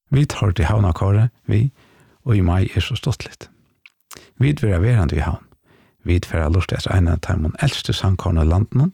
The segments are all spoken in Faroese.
Vi tar til havnakåret, vi, og i mai så ståttligt. Vi vil verande i havn. Vi vil lurt etter en av de eldste sangkårene i landet.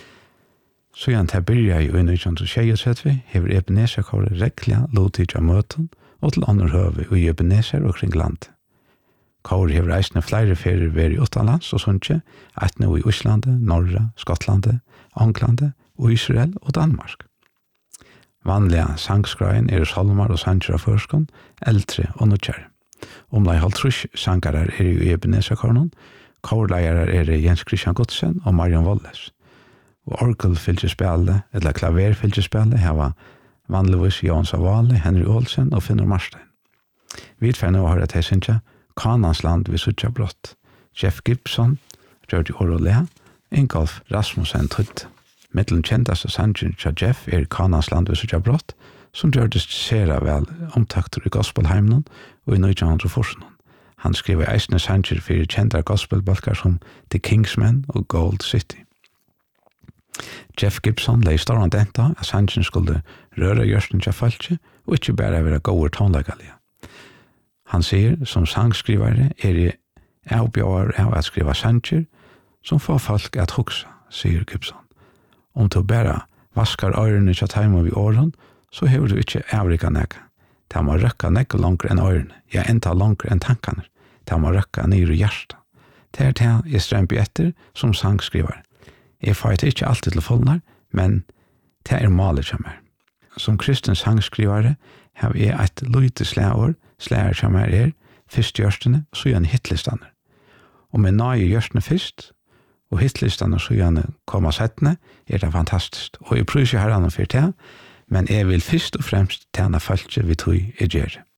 Så igjen til byrja i 1936 hever Ebenezer-kåret rekla lovtid av møten og til andre høve i Ebenezer og kring landet. Kåret hever reisende flere ferier vært i utenlands og sånne, et nå i Oslandet, Norra, Skottlandet, Anglande og Israel og Danmark. Vanlige sangskreien Salmar og sanger av førskånd, eldre og nødkjær. Omlai halvtrus sangarer i Ebenezer-kåren, kårleiere Jens Christian Godsen og Marian Walles. Og orgelfylgespillet, eller klaverfylgespillet, hava vanligvis Jan Savale, Henry Olsen og Finnur Marstein. Vi får nå høre til Sintja, Kanans land ved Suttja Brott, Jeff Gibson, George Orolea, Ingolf Rasmussen Trutt. Mittelen kjentast av sangen til Jeff Kanans land ved Suttja Brott, som gjørtes sera vel omtakter i gospelheimnen og i 1940. Han skriver eisne sanger for kjente gospelbalkar som The Kingsmen og Gold City. Jeff Gibson lei stor denta at sangen skulle røra gjørsten til falske og ikke bare være gode tonlegalige. Han sier som sangskrivare avbjør av at skriva sanger som får folk at huksa, sier Gibson. Om du bare vaskar ørene til teima vid åren, så hever du ikke avrika nekka. Det må røkka nekka langer enn ørene, ja enda langer enn tankene. Det må røkka ned i hjertet. Det det jeg strømper etter som sangskriver. Jeg får ikke alltid til fullnar, men det malet som Som kristen sangskrivare har jeg et lite slår som fyrst gjørstene, så gjerne hitlistene. Og med nøye gjørstene fyrst, og hitlistene så gjerne komme settene, det fantastisk. Og jeg prøver ikke herren for det, men jeg vil først og fremst tjene falske vi tog i gjør.